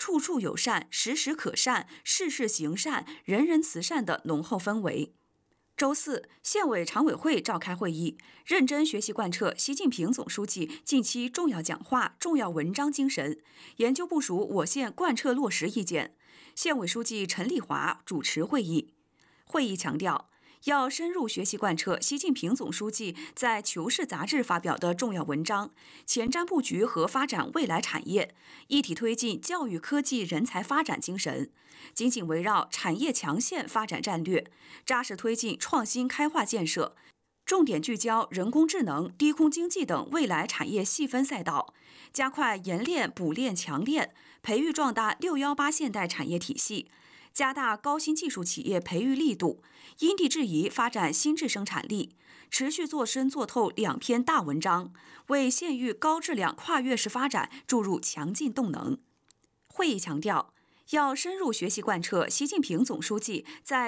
处处友善、时时可善、事事行善、人人慈善的浓厚氛围。周四，县委常委会召开会议，认真学习贯彻习近平总书记近期重要讲话、重要文章精神，研究部署我县贯彻落实意见。县委书记陈丽华主持会议。会议强调，要深入学习贯彻习近平总书记在《求是》杂志发表的重要文章，前瞻布局和发展未来产业，一体推进教育科技人才发展精神，紧紧围绕产业强县发展战略，扎实推进创新开化建设，重点聚焦人工智能、低空经济等未来产业细分赛道，加快研炼、补炼、强炼，培育壮大618现代产业体系，加大高新技术企业培育力度，因地制宜发展新质生产力，持续做深做透2篇大文章，为县域高质量跨越式发展注入强劲动能。会议强调，要深入学习贯彻习近平总书记在